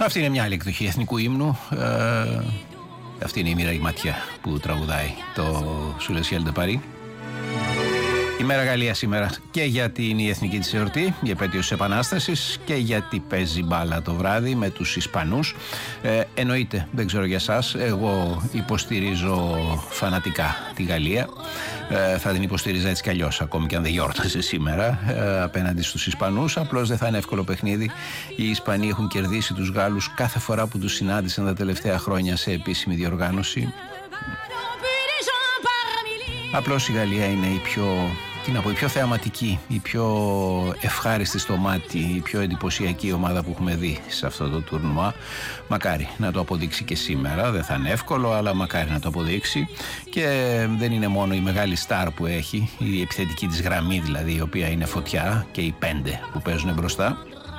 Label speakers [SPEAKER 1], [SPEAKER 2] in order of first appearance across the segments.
[SPEAKER 1] Αυτή είναι μια άλλη εκδοχή εθνικού ύμνου. Αυτή είναι η Μίρεη Ματιέ που τραγουδάει το Sous le ciel de Paris. Η Μέρα Γαλλία σήμερα και γιατί είναι η εθνική της εορτή, η επέτειος της Επανάστασης, και γιατί παίζει μπάλα το βράδυ με τους Ισπανούς. Εννοείται, δεν ξέρω για σας, εγώ υποστηρίζω φανατικά τη Γαλλία. Θα την υποστήριζα έτσι κι αλλιώς, ακόμη και αν δεν γιόρτασε σήμερα, απέναντι στους Ισπανούς. Απλώς δεν θα είναι εύκολο παιχνίδι. Οι Ισπανοί έχουν κερδίσει τους Γάλλους κάθε φορά που τους συνάντησαν τα τελευταία χρόνια σε επίσημη διοργάνωση. Απλώς η Γαλλία είναι η πιο θεαματική, η πιο ευχάριστη στο μάτι, η πιο εντυπωσιακή ομάδα που έχουμε δει σε αυτό το τουρνουά. Μακάρι να το αποδείξει και σήμερα, δεν θα είναι εύκολο, αλλά μακάρι να το αποδείξει. Και δεν είναι μόνο η μεγάλη στάρ που έχει, η επιθετική της γραμμή δηλαδή, η οποία είναι φωτιά, και οι 5 που παίζουν μπροστά.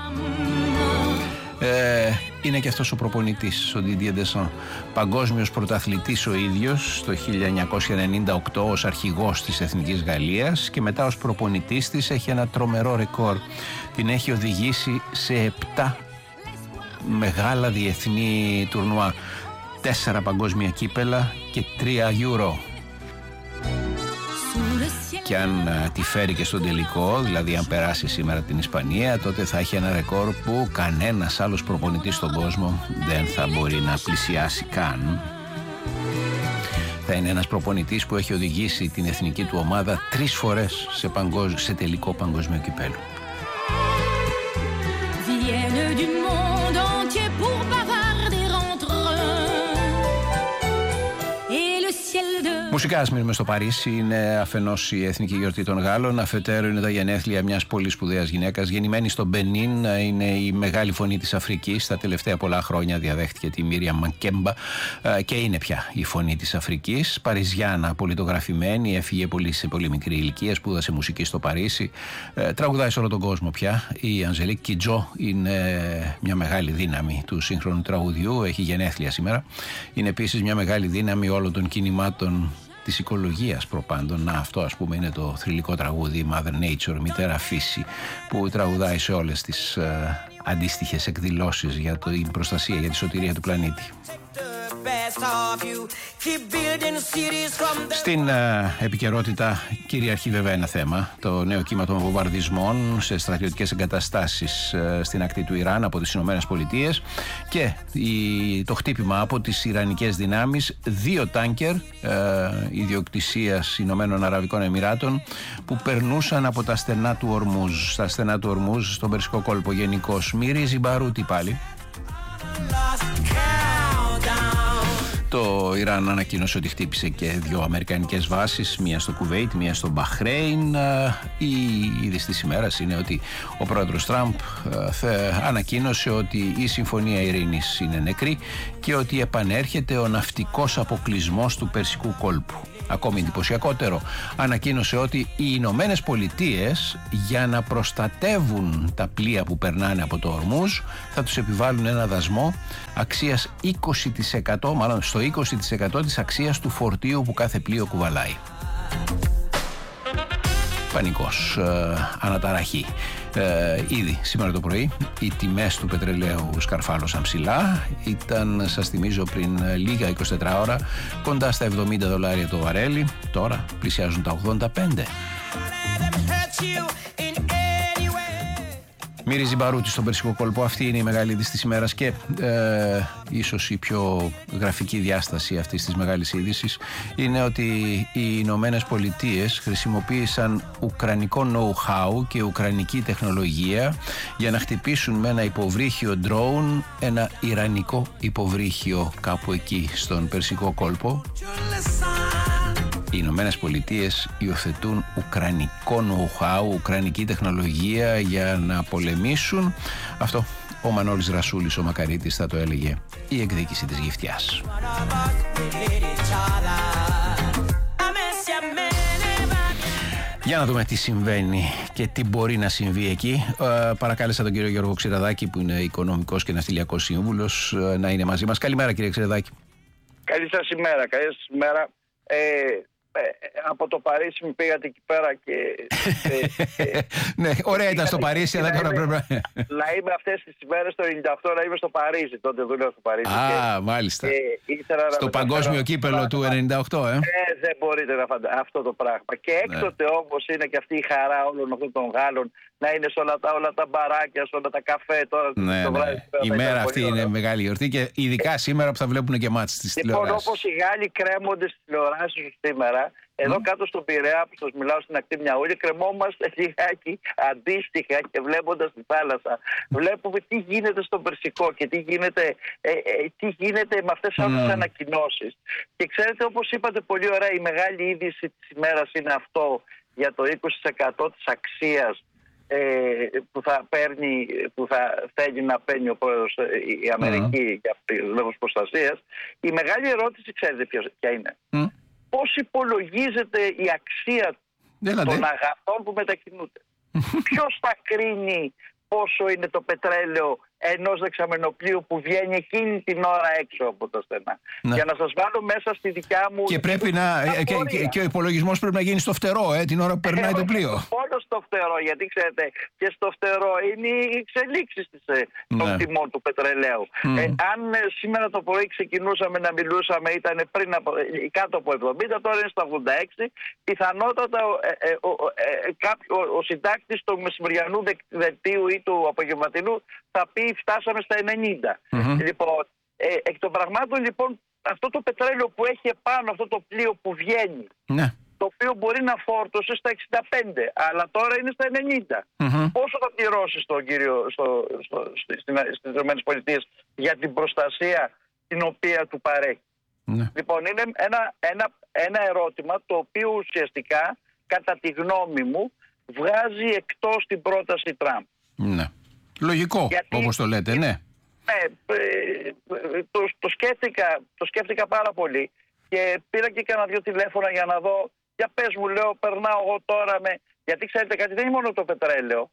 [SPEAKER 1] Είναι και αυτός ο προπονητής, ο Didier Deschamps, παγκόσμιος πρωταθλητής ο ίδιος το 1998 ως αρχηγός της Εθνικής Γαλλίας, και μετά ως προπονητής της έχει ένα τρομερό ρεκόρ. Την έχει οδηγήσει σε 7 μεγάλα διεθνή τουρνουά, 4 παγκόσμια κύπελα και 3 Euro. Και αν τη φέρει και στον τελικό, δηλαδή αν περάσει σήμερα την Ισπανία, τότε θα έχει ένα ρεκόρ που κανένας άλλος προπονητής στον κόσμο δεν θα μπορεί να πλησιάσει καν. Θα είναι ένας προπονητής που έχει οδηγήσει την εθνική του ομάδα 3 φορές σε τελικό παγκόσμιο κυπέλλου. Μουσικά ας μείνουμε στο Παρίσι. Είναι αφενός η εθνική γιορτή των Γάλλων, αφετέρου είναι τα γενέθλια μιας πολύ σπουδαίας γυναίκας, γεννημένη στο Μπενίν. Είναι η μεγάλη φωνή της Αφρικής. Τα τελευταία πολλά χρόνια διαδέχτηκε τη Μίριαμ Μακέμπα και είναι πια η φωνή της Αφρικής. Παριζιάνα, πολιτογραφημένη, έφυγε σε πολύ μικρή ηλικία, σπούδασε μουσική στο Παρίσι. Τραγουδάει σε όλο τον κόσμο πια. Η Αντζελίκ Κιτζό είναι μια μεγάλη δύναμη του σύγχρονου τραγουδιού. Έχει γενέθλια σήμερα. Είναι επίσης μια μεγάλη δύναμη όλων των κινημάτων της οικολογίας προπάντων. Να, αυτό ας πούμε είναι το θρυλικό τραγούδι Mother Nature, μητέρα φύση, που τραγουδάει σε όλες τις αντίστοιχες εκδηλώσεις για την προστασία, για τη σωτηρία του πλανήτη. Στην επικαιρότητα κυριαρχεί βέβαια ένα θέμα, το νέο κύμα των βομβαρδισμών σε στρατιωτικές εγκαταστάσεις στην ακτή του Ιράν από τις Ηνωμένες Πολιτείες και το χτύπημα από τις Ιρανικές δυνάμεις 2 τάνκερ ιδιοκτησίας Ηνωμένων Αραβικών Εμιράτων που περνούσαν από τα στενά του Ορμούζ, στα στενά του Ορμούζ στον Περσικό κόλπο γενικώς. Μυρίζει μπαρούτι πάλι. Το Ιράν ανακοίνωσε ότι χτύπησε και 2 αμερικανικές βάσεις, μία στο Κουβέιτ, μία στο Μπαχρέιν. Η είδηση της ημέρας είναι ότι ο πρόεδρος Τραμπ ανακοίνωσε ότι η Συμφωνία Ειρήνης είναι νεκρή και ότι επανέρχεται ο ναυτικός αποκλεισμός του Περσικού κόλπου. Ακόμη εντυπωσιακότερο, ανακοίνωσε ότι οι Ηνωμένες Πολιτείες, για να προστατεύουν τα πλοία που περνάνε από το Ορμούζ, θα τους επιβάλλουν ένα δασμό αξίας 20%, μάλλον στο 20% της αξίας του φορτίου που κάθε πλοίο κουβαλάει. Πανικός, αναταραχή. Ήδη σήμερα το πρωί οι τιμές του πετρελαίου σκαρφάλωσαν ψηλά. Ήταν, σας θυμίζω, πριν λίγα 24 ώρα κοντά στα $70 το βαρέλι. Τώρα πλησιάζουν τα 85. Μυρίζει μπαρούτι στον Περσικό κόλπο. Αυτή είναι η μεγάλη είδηση της ημέρας και ίσως η πιο γραφική διάσταση αυτής της μεγάλης είδησης είναι ότι οι Ηνωμένες Πολιτείες χρησιμοποίησαν ουκρανικό know-how και ουκρανική τεχνολογία για να χτυπήσουν με ένα υποβρύχιο drone ένα ιρανικό υποβρύχιο κάπου εκεί στον Περσικό κόλπο. Οι Ηνωμένες Πολιτείες υιοθετούν ουκρανικό know-how, ουκρανική τεχνολογία για να πολεμήσουν. Αυτό ο Μανώλης Ρασούλης, ο Μακαρίτης, θα το έλεγε η εκδίκηση της γυφτιάς. Για να δούμε τι συμβαίνει και τι μπορεί να συμβεί εκεί. Παρακάλεσα τον κύριο Γιώργο Ξηραδάκη, που είναι οικονομικός και ναυτιλιακός σύμβουλος, να είναι μαζί μας. Καλημέρα, κύριε Ξηραδάκη.
[SPEAKER 2] Καλή σας ημέρα. από το Παρίσι μου πήγατε εκεί πέρα και...
[SPEAKER 1] Ναι, ωραία ήταν στο Παρίσι, αλλά τώρα πρέπει
[SPEAKER 2] να είμαι αυτές τις ημέρες το 98, να είμαι στο Παρίσι, τότε δούλευα στο Παρίσι.
[SPEAKER 1] Μάλιστα. Στο παγκόσμιο κύπελο του 98,
[SPEAKER 2] δεν μπορείτε να φανταστείτε αυτό το πράγμα. Και έκτοτε όμως είναι και αυτή η χαρά όλων αυτών των Γάλλων να είναι σε όλα τα μπαράκια, σε όλα τα καφέ τώρα.
[SPEAKER 1] Η μέρα αυτή είναι μεγάλη γιορτή και ειδικά σήμερα που θα βλέπουν και μάτς στις τηλεοράσεις.
[SPEAKER 2] Λοιπόν, όπως οι Γάλλοι κρέμονται στις τηλεοράσεις σήμερα, εδώ κάτω στον Πειραιά που σας μιλάω στην ακτή Μιαούλη, κρεμόμαστε λιγάκι αντίστοιχα και βλέποντας τη θάλασσα. Βλέπουμε τι γίνεται στον Περσικό και τι γίνεται με αυτές τις ανακοινώσεις. Και ξέρετε, όπως είπατε πολύ ωραία, η μεγάλη είδηση της ημέρας είναι αυτό για το 20% της αξίας που θα θέλει να παίρνει ο πρόεδρος η Αμερική για λόγους προστασίας. Η μεγάλη ερώτηση, ξέρετε ποια είναι? Πώς υπολογίζεται η αξία των αγαθών που μετακινούνται? Ποιος θα κρίνει πόσο είναι το πετρέλαιο ενός δεξαμενοπλοίου που βγαίνει εκείνη την ώρα έξω από τα στενά? Για να σας βάλω μέσα στη δικιά μου...
[SPEAKER 1] Και πρέπει και ο υπολογισμός πρέπει να γίνει στο φτερό, την ώρα που περνάει το πλοίο.
[SPEAKER 2] Μόνο στο φτερό, γιατί ξέρετε, και στο φτερό είναι οι εξελίξεις των τιμών του πετρελαίου. Αν σήμερα το πρωί ξεκινούσαμε να μιλούσαμε, ήταν πριν κάτω από 70, τώρα είναι στα 86, πιθανότατα ο συντάκτης του μεσημεριανού δελτίου ή του απογευματινού θα πει φτάσαμε στα 90. Λοιπόν, εκ των πραγμάτων, λοιπόν, αυτό το πετρέλαιο που έχει επάνω αυτό το πλοίο που βγαίνει, το οποίο μπορεί να φόρτωσε στα 65, αλλά τώρα είναι στα 90. Πόσο θα πληρώσει στις ΗΠΑ για την προστασία την οποία του παρέχει? Λοιπόν, είναι ένα ερώτημα το οποίο ουσιαστικά, κατά τη γνώμη μου, βγάζει εκτός την πρόταση Τραμπ.
[SPEAKER 1] Λογικό, όπως το λέτε, ναι.
[SPEAKER 2] Το σκέφτηκα πάρα πολύ και πήρα και κανένα 2 τηλέφωνα για να δω. Για πες μου, λέω, περνάω εγώ τώρα γιατί ξέρετε κάτι, δεν είναι μόνο το πετρέλαιο.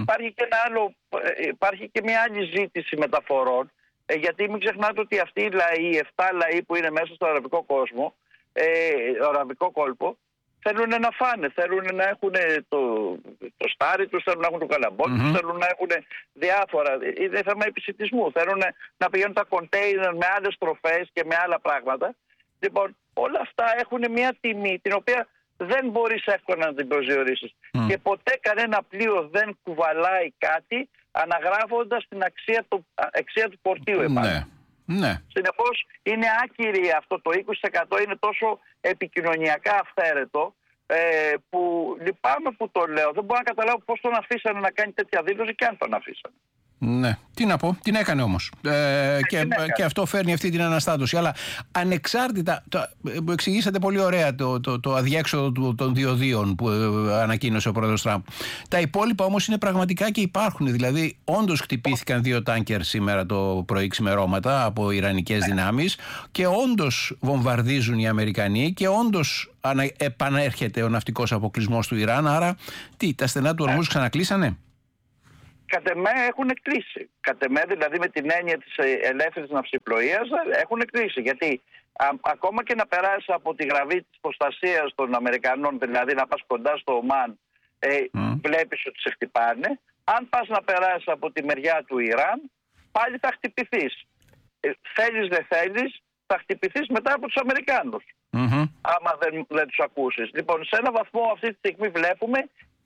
[SPEAKER 2] Υπάρχει και μια άλλη ζήτηση μεταφορών, γιατί μην ξεχνάτε ότι αυτοί οι λαοί, οι 7 λαοί που είναι μέσα στο αραβικό κόσμο, αραβικό κόλπο, θέλουν να φάνε, θέλουν να έχουν το στάρι τους, θέλουν να έχουν το καλαμπόκι τους, θέλουν να έχουν διάφορα. Είναι θέμα επισιτισμού. Θέλουν να πηγαίνουν τα κοντέινερ με άλλες τροφές και με άλλα πράγματα. Λοιπόν, όλα αυτά έχουν μια τιμή την οποία δεν μπορείς εύκολα να την προσδιορίσεις. Και ποτέ κανένα πλοίο δεν κουβαλάει κάτι αναγράφοντας την αξία του πορτίου επάνω. Συνεπώς είναι άκυρη αυτό το 20%, είναι τόσο επικοινωνιακά αυθαίρετο που λυπάμαι που το λέω. Δεν μπορώ να καταλάβω πώς τον αφήσανε να κάνει τέτοια δήλωση και αν τον αφήσανε.
[SPEAKER 1] Ναι, τι να πω, την έκανε όμως. Και αυτό φέρνει αυτή την αναστάτωση. Αλλά ανεξάρτητα, που εξηγήσατε πολύ ωραία το αδιέξοδο των διοδίων που ανακοίνωσε ο πρόεδρος Τραμπ. Τα υπόλοιπα όμως είναι πραγματικά και υπάρχουν. Δηλαδή, όντως χτυπήθηκαν 2 τάνκερ σήμερα το πρωί ξημερώματα από ιρανικές δυνάμεις και όντως βομβαρδίζουν οι Αμερικανοί και όντως επανέρχεται ο ναυτικός αποκλεισμός του Ιράν. Άρα, τα στενά του Ορμούζ ξανακλείσανε?
[SPEAKER 2] Κατ' εμέ έχουν κλείσει. Κατ' εμέ, δηλαδή, με την έννοια της ελεύθερης ναυσιπλοείας έχουν κλείσει. Γιατί ακόμα και να περάσει από τη γραβή της προστασίας των Αμερικανών, δηλαδή να πας κοντά στο Ομάν, βλέπεις ότι σε χτυπάνε. Αν πας να περάσεις από τη μεριά του Ιράν, πάλι θα χτυπηθείς. Θέλεις δεν θέλεις, θα χτυπηθείς μετά από τους Αμερικάνους. Άμα δεν τους ακούσεις. Λοιπόν, σε έναν βαθμό αυτή τη στιγμή βλέπουμε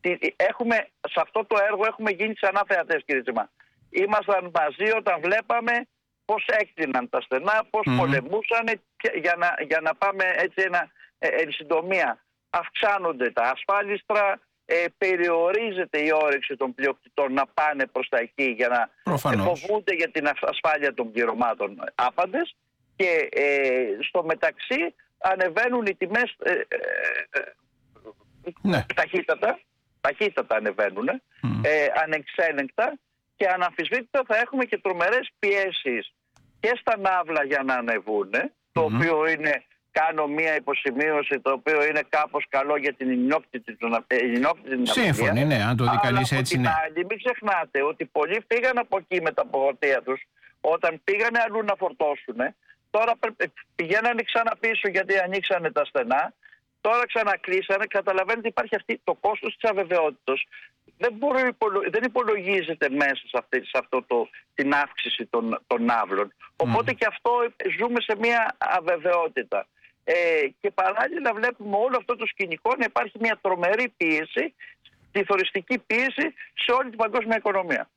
[SPEAKER 2] σε αυτό το έργο έχουμε γίνει ξανά θεατές, κύριε Τσιμά. Ήμασταν μαζί όταν βλέπαμε πώς έκτειναν τα στενά, πώς πολεμούσαν για να πάμε έτσι εν συντομία. Αυξάνονται τα ασφάλιστρα, περιορίζεται η όρεξη των πλειοκτητών να πάνε προς τα εκεί για να φοβούνται για την ασφάλεια των πληρωμάτων άπαντες και στο ανεβαίνουν οι τιμές ταχύτατα ανεβαίνουν, ανεξέλεγκτα, και αναμφισβήτητα θα έχουμε και τρομερές πιέσεις και στα ναύλα για να ανεβούν, το οποίο είναι, κάνω μία υποσημείωση, το οποίο είναι κάπως καλό για την ενινόκτητη ναυτιλία.
[SPEAKER 1] Σύμφωνοι, ναι, αν το δει κανείς έτσι, ναι.
[SPEAKER 2] Άλλη, μην ξεχνάτε ότι πολλοί φύγαν από εκεί με τα φορτία τους, όταν πήγανε αλλού να φορτώσουν, τώρα πηγαίνανε ξανά πίσω γιατί ανοίξανε τα στενά Τώρα ξανακλείσανε. Καταλαβαίνετε, υπάρχει το κόστος της αβεβαιότητας. Δεν υπολογίζεται μέσα σε την αύξηση των ναύλων. Οπότε και αυτό ζούμε σε μια αβεβαιότητα. Και παράλληλα βλέπουμε όλο αυτό το σκηνικό να υπάρχει μια τρομερή πίεση, πληθωριστική πίεση σε όλη την παγκόσμια οικονομία.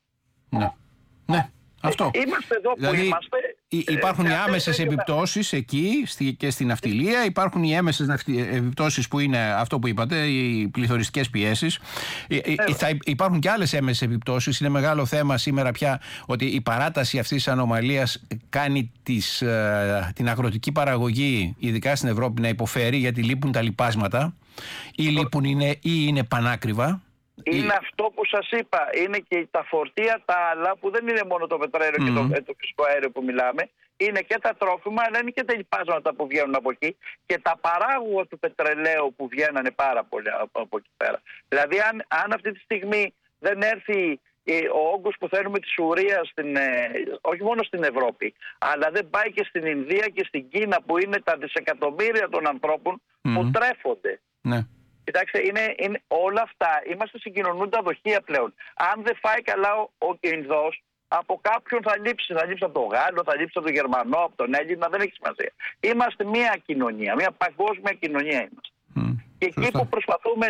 [SPEAKER 1] Ναι. Αυτό.
[SPEAKER 2] Είμαστε εδώ που είμαστε.
[SPEAKER 1] Υπάρχουν οι άμεσες επιπτώσεις εκεί και στην ναυτιλία, υπάρχουν οι έμεσες επιπτώσεις που είναι αυτό που είπατε, οι πληθωριστικές πιέσεις. Υπάρχουν και άλλες έμεσες επιπτώσεις. Είναι μεγάλο θέμα σήμερα πια ότι η παράταση αυτής της ανομαλίας κάνει την αγροτική παραγωγή, ειδικά στην Ευρώπη, να υποφέρει, γιατί λείπουν τα λιπάσματα ή είναι πανάκριβα.
[SPEAKER 2] Είναι αυτό που σας είπα, είναι και τα φορτία τα άλλα που δεν είναι μόνο το πετρέλαιο και το φυσικό αέριο που μιλάμε, είναι και τα τρόφιμα, αλλά είναι και τα λιπάσματα που βγαίνουν από εκεί και τα παράγωγα του πετρελαίου που βγαίνανε πάρα πολύ από εκεί πέρα. Δηλαδή αν αυτή τη στιγμή δεν έρθει ο όγκος που θέλουμε της ουρίας όχι μόνο στην Ευρώπη, αλλά δεν πάει και στην Ινδία και στην Κίνα που είναι τα δισεκατομμύρια των ανθρώπων που τρέφονται. Ναι. Κοιτάξτε, είναι όλα αυτά. Είμαστε συγκοινωνούντα δοχεία πλέον. Αν δεν φάει καλά ο Ινδός, από κάποιον θα λείψει. Θα λείψει από τον Γάλλο, θα λείψει από τον Γερμανό, από τον Έλληνα, δεν έχει σημασία. Είμαστε μια κοινωνία, μια παγκόσμια κοινωνία είμαστε. Και εκεί που προσπαθούμε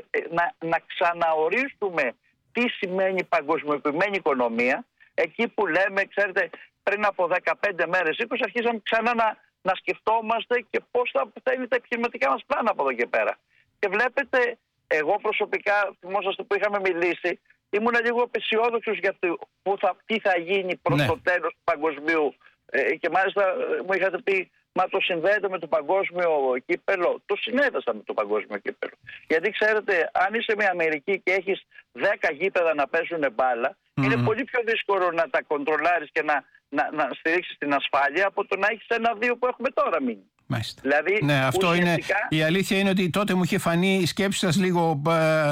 [SPEAKER 2] να ξαναορίσουμε τι σημαίνει παγκοσμιοποιημένη οικονομία, εκεί που λέμε, ξέρετε, πριν από 15 μέρες, 20, αρχίσαμε ξανά να σκεφτόμαστε και πώς θα είναι τα επιχειρηματικά μας πλάνα από εδώ και πέρα. Και βλέπετε, εγώ προσωπικά, θυμόσαστε που είχαμε μιλήσει, ήμουν λίγο απεσιόδοξος για τι θα γίνει προς το τέλος του παγκοσμίου. Και μάλιστα μου είχατε πει, μα το συνδέεται με το παγκόσμιο κύπελο. Το συνέδεσα με το παγκόσμιο κύπελο. Γιατί ξέρετε, αν είσαι με Αμερική και έχεις 10 γήπεδα να παίζουν μπάλα, είναι πολύ πιο δύσκολο να τα κοντρολάρεις και να στηρίξεις την ασφάλεια από το να έχεις 1-2 που έχουμε τώρα μείνει.
[SPEAKER 1] Δηλαδή, ναι, αυτό ουσιαστικά... η αλήθεια είναι ότι τότε μου είχε φανεί η σκέψη σας λίγο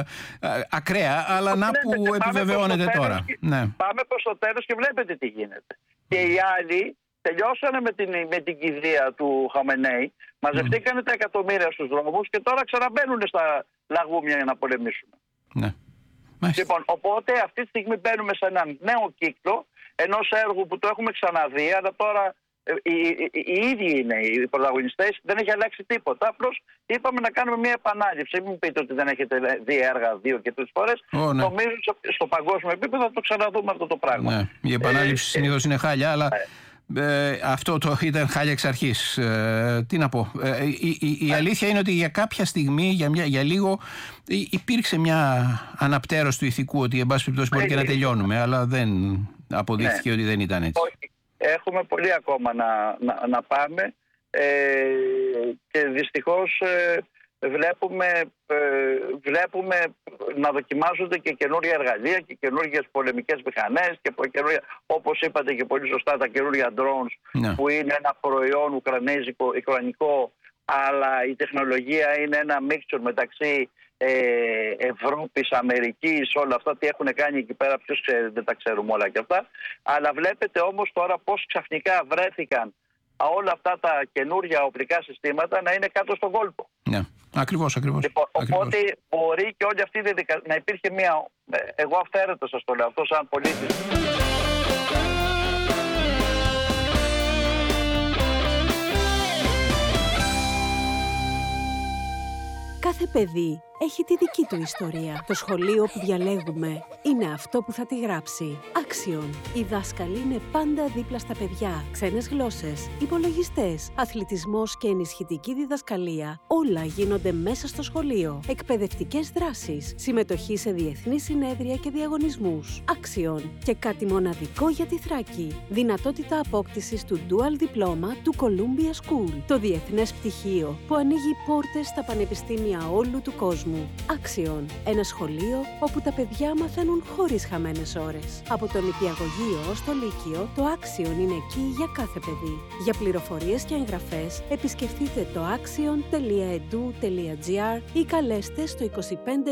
[SPEAKER 1] ακραία, αλλά να που επιβεβαιώνεται τώρα.
[SPEAKER 2] Πάμε προς το τέλος και βλέπετε τι γίνεται. Και οι άλλοι τελειώσανε με την κηδεία του Χαμενέη, μαζευτήκανε τα εκατομμύρια στους δρόμους και τώρα ξαναμπαίνουν στα λαγούμια για να πολεμήσουν. Λοιπόν, οπότε αυτή τη στιγμή μπαίνουμε σε έναν νέο κύκλο ενός έργου που το έχουμε ξαναδεί, αλλά τώρα οι ίδιοι είναι οι πρωταγωνιστές, δεν έχει αλλάξει τίποτα. Απλώς είπαμε να κάνουμε μια επανάληψη. Μην πείτε ότι δεν έχετε δει έργα 2 και 3 φορές. Νομίζω στο παγκόσμιο επίπεδο θα το ξαναδούμε αυτό το πράγμα.
[SPEAKER 1] Ναι. Η επανάληψη συνήθως είναι χάλια, αλλά αυτό το ήταν χάλια εξ αρχής. Τι να πω. Η αλήθεια είναι ότι για κάποια στιγμή, για λίγο, υπήρξε μια αναπτέρωση του ηθικού ότι εν πάση περιπτώσει μπορεί και να τελειώνουμε, αλλά δεν αποδείχθηκε ότι δεν ήταν έτσι.
[SPEAKER 2] Έχουμε πολύ ακόμα να πάμε και δυστυχώς βλέπουμε να δοκιμάζονται και καινούργια εργαλεία και καινούργιες πολεμικές μηχανές και όπως είπατε και πολύ σωστά, τα καινούργια drones που είναι ένα προϊόν ουκρανικό, αλλά η τεχνολογία είναι ένα mixture μεταξύ Ευρώπης, Αμερικής, όλα αυτά τι έχουν κάνει εκεί πέρα, ποιος ξέρει, δεν τα ξέρουμε όλα και αυτά. Αλλά βλέπετε όμως τώρα πώς ξαφνικά βρέθηκαν όλα αυτά τα καινούργια οπλικά συστήματα να είναι κάτω στον κόλπο.
[SPEAKER 1] Ναι, ακριβώς.
[SPEAKER 2] Λοιπόν, οπότε μπορεί και όλη αυτή η διαδικασία να υπήρχε μια. Εγώ αυθαίρετα σας το λέω αυτό σαν πολίτης.
[SPEAKER 3] Κάθε παιδί έχει τη δική του ιστορία. Το σχολείο που διαλέγουμε είναι αυτό που θα τη γράψει. Άξιον. Οι δάσκαλοι είναι πάντα δίπλα στα παιδιά. Ξένες γλώσσες, υπολογιστές, αθλητισμός και ενισχυτική διδασκαλία. Όλα γίνονται μέσα στο σχολείο. Εκπαιδευτικές δράσεις, συμμετοχή σε διεθνείς συνέδρια και διαγωνισμούς. Άξιον. Και κάτι μοναδικό για τη Θράκη. Δυνατότητα απόκτησης του Dual Diploma του Columbia School. Το διεθνές πτυχίο που ανοίγει πόρτες στα πανεπιστήμια όλου του κόσμου. Άξιον. Ένα σχολείο όπου τα παιδιά μαθαίνουν χωρίς χαμένες ώρες. Από το νηπιαγωγείο ως το λύκειο, το Άξιον είναι εκεί για κάθε παιδί. Για πληροφορίες και εγγραφές, επισκεφτείτε το axion.edu.gr ή καλέστε στο 25 410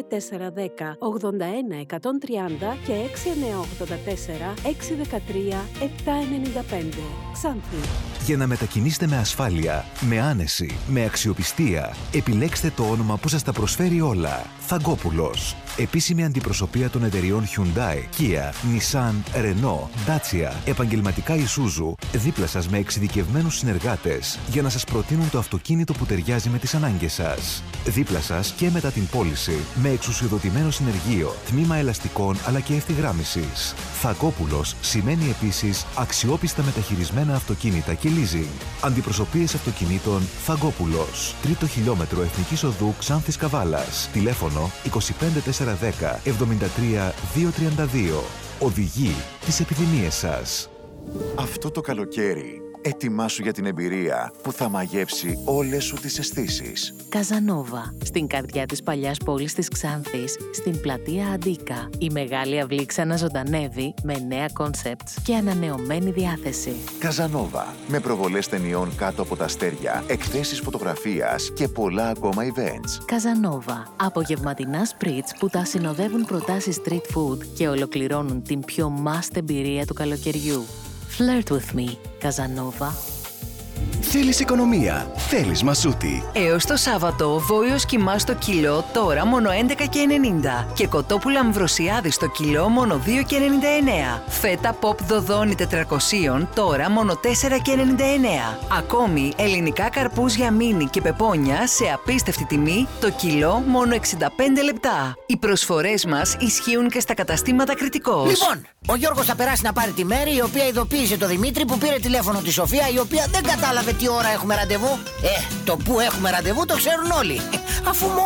[SPEAKER 3] 81 130 και 6984 613 795. Ξάνθη.
[SPEAKER 4] Για να μετακινήσετε με ασφάλεια, με άνεση, με αξιοπιστία, επιλέξτε το όνομα που σας τα προσφέρει όλα. Θαγκόπουλος. Επίσημη αντιπροσωπεία των εταιριών Hyundai, Kia, Nissan, Renault, Dacia, επαγγελματικά Isuzu, δίπλα σας με εξειδικευμένους συνεργάτες για να σας προτείνουν το αυτοκίνητο που ταιριάζει με τις ανάγκες σας. Δίπλα σας και μετά την πώληση, με εξουσιοδοτημένο συνεργείο, τμήμα ελαστικών αλλά και ευθυγράμμισης. Θαγκόπουλος σημαίνει επίσης αξιόπιστα μεταχειρισμένα αυτοκίνητα και leasing. Αντιπροσωπείες αυτοκινήτων Θαγκόπουλος. 3ο χιλιόμετρο Εθνικής Οδού Ξάνθης Καβάλας. Τηλέφωνο 25410 73 232. Οδηγεί τις επιθυμίες σας.
[SPEAKER 5] Αυτό το καλοκαίρι, ετοιμάσου για την εμπειρία που θα μαγεύσει όλες σου τις αισθήσεις.
[SPEAKER 6] Καζανόβα, στην καρδιά της παλιάς πόλης της Ξάνθης, στην πλατεία Αντίκα. Η μεγάλη αυλή ξαναζωντανεύει με νέα κόνσεπτς και ανανεωμένη διάθεση.
[SPEAKER 5] Καζανόβα, με προβολές ταινιών κάτω από τα αστέρια, εκθέσεις φωτογραφίας και πολλά ακόμα events.
[SPEAKER 6] Καζανόβα, απογευματινά σπριτς που τα συνοδεύουν προτάσεις street food και ολοκληρώνουν την πιο must εμπειρία του καλοκαιριού. Flirt with me, Καζανόβα.
[SPEAKER 7] Θέλεις οικονομία, θέλεις μασούτη.
[SPEAKER 8] Έως το Σάββατο, βόηος κιμά στο κιλό τώρα μόνο 11,90 και κοτόπουλα αμβροσιάδη στο κιλό μόνο 2,99. Φέτα pop δοδόνι 400 τώρα μόνο 4,99. Ακόμη ελληνικά καρπούζια μίνι και πεπόνια σε απίστευτη τιμή το κιλό μόνο 65 λεπτά. Οι προσφορές μας ισχύουν και στα καταστήματα Κρητικός.
[SPEAKER 9] Λοιπόν, ο Γιώργος θα περάσει να πάρει τη Μέρη, η οποία ειδοποίησε το Δημήτρη που πήρε τηλέφωνο τη Σοφία, η οποία δεν κατάλαβε τι ώρα έχουμε ραντεβού. Το που έχουμε ραντεβού το ξέρουν όλοι. Αφού